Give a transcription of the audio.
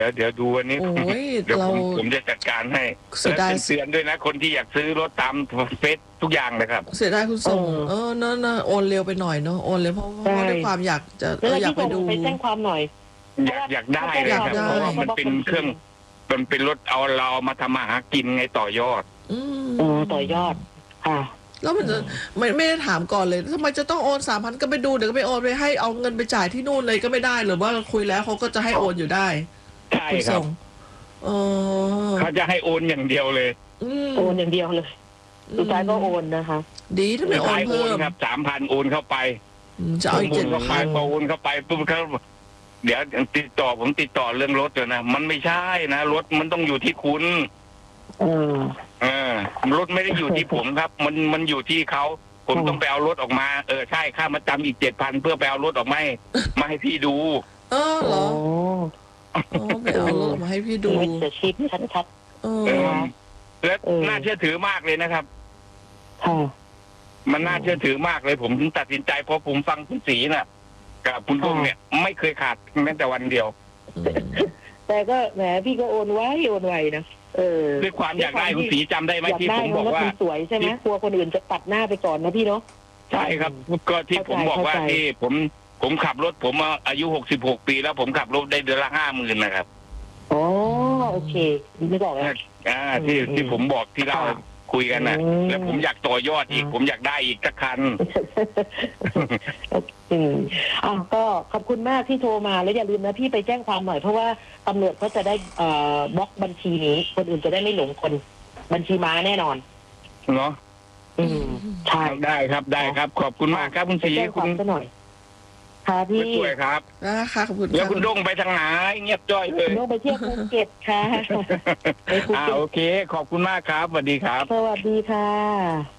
เดี๋ยวดูวันนี้โอ้ยเดี๋ยวเราผมจะจัดการให้เสียดายและเตือนด้วยนะ คนที่อยากซื้อรถตามเฟซทุกอย่างนะครับเสียดายคุณส่งเออเนอะโอนเร็วไปหน่อยเนอะโอนเร็วเพราะใช่ด้วยความอยากจะแล้วอยากพี่ไปส่งดูไปแจ้งความหน่อยอยากได้เลยอยากครับได้เพราะว่ามันเป็นเครื่องมันเป็นรถเอาเรามาทำมาหากินไงต่อยอดอืมต่อยอดค่ะแล้วมันจะไม่ได้ถามก่อนเลยทำไมจะต้องโอน3,000ก็ไปดูเดี๋ยวก็ไปโอนไปให้เอาเงินไปจ่ายที่นู่นเลยก็ไม่ได้หรือว่าคุยแล้วเขาก็จะให้โอนอยู่ได้ใช่คุณครัส่บงเขาจะให้โอนอย่างเดียวเลยโอนอย่างเดียวเลยสุดท้ายก็โอนนะคะดีถ้าไม่โอนโอเพิ่นมครับ3,000โอนเข้าไปจะเอาอีกโอนเข้าไป 7,000 พอโอนเข้าไปปุ๊บเขาเดี๋ยวผมติดต่อเรื่องรถอยู่นะมันไม่ใช่นะรถมันต้องอยู่ที่คุณ รถไม่ได้อยู่ที่ผมครับ มันอยู่ที่เขาผมต้องไปเอารถออกมาใช่ค่ามาจำอีก7,000เพื่อไปเอารถออกมาให้พี่ดูเหรอไปเอารถออกมาให้พี่ดูมิจฉาชีพชัดและน่าเชื่อถือมากเลยนะครับๆค่ะมันน่าเชื่อถือมากเลยผมถึงตัดสินใจเพราะผมฟังคุณศรีน่ะกับคุณลุงเนี่ยไม่เคยขาดแม้แต่วันเดียวแต่ก็แหมพี่ก็โอนไวนะด้วยความอยากได้คุณศรีจำได้ไหมที่ผมบอกว่าสวยใช่ไหมกลัวคนอื่นจะตัดหน้าไปก่อนนะพี่เนาะใช่ครับก็ที่ผมบอกว่าที่ผมขับรถผมอายุ66 ปีแล้วผมขับรถได้เดือนละ50,000นะครับอ๋อโอเคไม่บอกแล้วที่ผมบอกที่เราคุยกันนะแล้วผมอยากต่อยอดอีกผมอยากได้อีกสักคันก็ขอบคุณมากที่โทรมาแล้วอย่าลืมนะพี่ไปแจ้งความหน่อยเพราะว่าตำรวจก็จะได้บล็อกบัญชีนี้คนอื่นจะได้ไม่หลงคนบัญชีม้าแน่นอนเนาะใช่ได้ครับขอบคุณมากครับคุณศรีคุณหน่อยค่ะพี่ช่วยครับค่ะขอบคุณแล้วคุณด้งไปทางไหนเงียบจ้อยเลยด้งไปเที่ยวภูเก็ตค่ะโอเคขอบคุณมากครับสวัสดีครับสวัสดีค่ะ